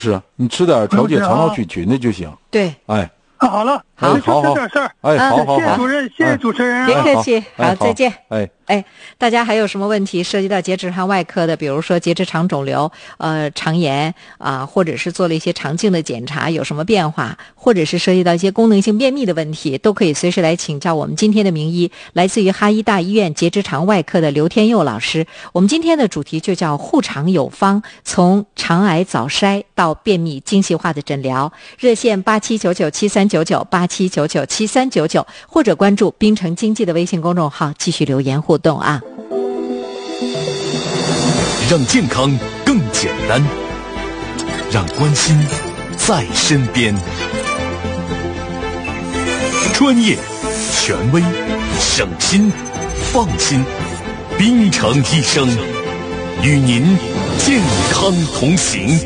是你吃点调节肠道菌群的就行。 对， 哎。 好了， 好， 就这点事儿。 哎，好， 谢谢主任，谢谢主持人。 别客气，好，再见。 哎， 大家还有什么问题涉及到结直肠外科的，比如说结直肠肿瘤、肠炎啊，或者是做了一些肠镜的检查有什么变化，或者是涉及到一些功能性便秘的问题，都可以随时来请教我们今天的名医，来自于哈医大医院结直肠外科的刘天佑老师。我们今天的主题就叫护肠有方，从肠癌早筛到便秘精细化的诊疗。热线8799739987997399，或者关注滨城经济的微信公众号继续留言互动啊。 让健康更简单，让关心在身边。专业、权威、省心、放心，滨城医生与您健康同行。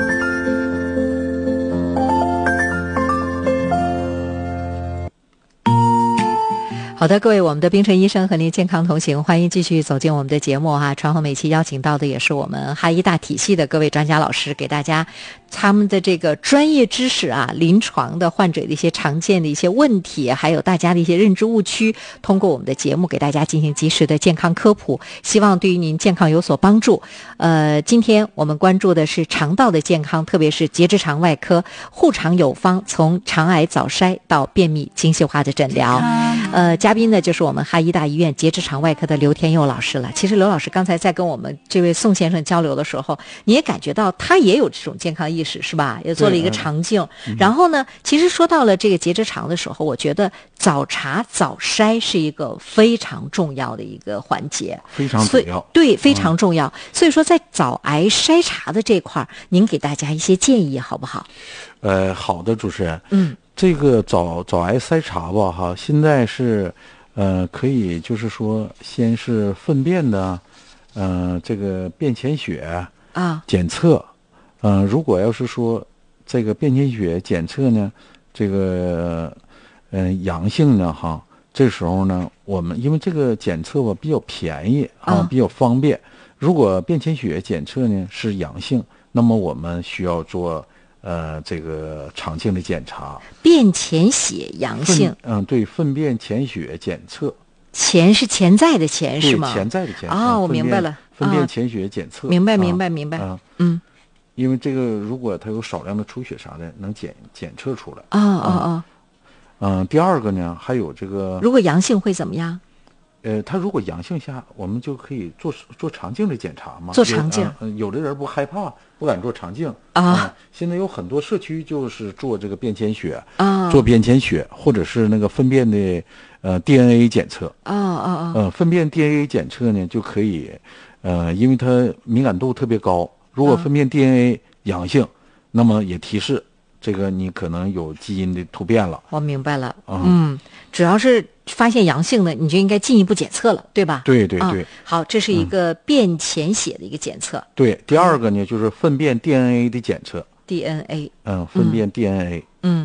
好的，各位，我们的滨城医生和您健康同行，欢迎继续走进我们的节目哈。传统每期邀请到的也是我们哈医大体系的各位专家老师，给大家他们的这个专业知识啊，临床的患者的一些常见的一些问题，还有大家的一些认知误区，通过我们的节目给大家进行及时的健康科普，希望对于您健康有所帮助。今天我们关注的是肠道的健康，特别是结直肠外科护肠有方，从肠癌早筛到便秘精细化的诊疗。嘉宾呢就是我们哈医大医院结直肠外科的刘天佑老师了。其实刘老师刚才在跟我们这位宋先生交流的时候，你也感觉到他也有这种健康意识是吧？也做了一个肠镜。然后呢，其实说到了这个结直肠的时候，我觉得早查早筛是一个非常重要的一个环节， 非常重要。 对，非常重要。所以说在早癌筛查的这块，您给大家一些建议好不好？ 好的，主持人。这个早癌筛查吧，哈，现在是，可以就是说，先是粪便的，这个便潜血啊检测，如果要是说这个便潜血检测呢，这个阳性呢，哈，这时候呢，我们因为这个检测吧比较便宜啊，比较方便。如果便潜血检测呢是阳性，那么我们需要做。这个肠镜的检查， 便潜血阳性， 对，粪便潜血检测， 潜是潜在的潜是吗？ 潜在的潜我明白了， 粪便潜血检测， 明白， 因为这个如果它有少量的出血啥的，能检测出来。第二个呢，还有这个， 如果阳性会怎么样？ 他如果阳性下，我们就可以做肠镜的检查嘛。 做肠镜， 有的人不害怕，不敢做肠镜现在有很多社区就是做这个便潜血做便潜血，或者是那个粪便的DNA 检测粪便 DNA 检测呢就可以因为它敏感度特别高，如果粪便 DNA 阳性，那么也提示这个你可能有基因的突变了。 我明白了，主要是发现阳性的，你就应该进一步检测了，对吧？ 对。 好，这是一个便潜血的一个检测。 对，第二个呢就是粪便 DNA 的检测。 DNA。 粪便 DNA。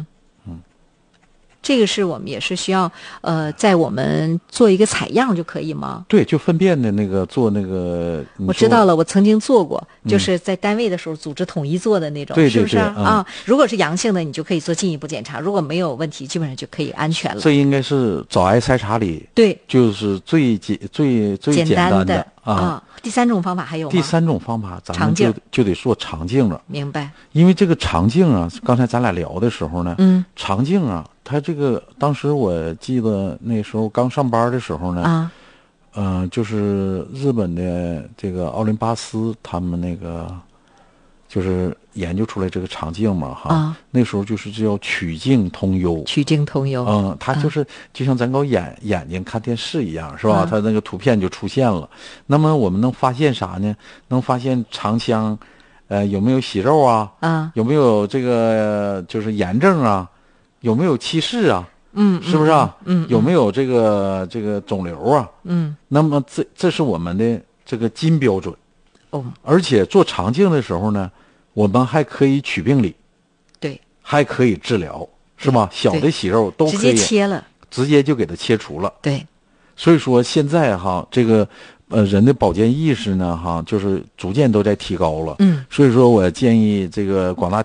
这个是我们也是需要在我们做一个采样就可以吗？ 对，就粪便的那个做那个。 我知道了，我曾经做过，就是在单位的时候组织统一做的那种，是不是如果是阳性的，你就可以做进一步检查；如果没有问题，基本上就可以安全了。 这应该是早癌筛查里对， 就是最简单的第三种方法还有吗？ 第三种方法咱们就得做肠镜了。 明白。 因为这个肠镜啊，刚才咱俩聊的时候呢，肠镜啊，它这个当时我记得那时候刚上班的时候呢，就是日本的这个奥林巴斯他们那个就是研究出来这个肠镜嘛那时候就是叫曲径通幽。它就是就像咱搞眼睛看电视一样，是吧？它那个图片就出现了。那么我们能发现啥呢？能发现肠腔有没有息肉有没有这个就是炎症有没有憩室是不是有没有这个肿瘤那么这是我们的这个金标准。而且做肠镜的时候呢，我们还可以取病理， 对， 还可以治疗，是吧？小的息肉都可以直接切了， 直接就给它切除了。 对， 所以说现在这个人的保健意识呢，哈，就是逐渐都在提高了。 嗯， 所以说我建议这个广大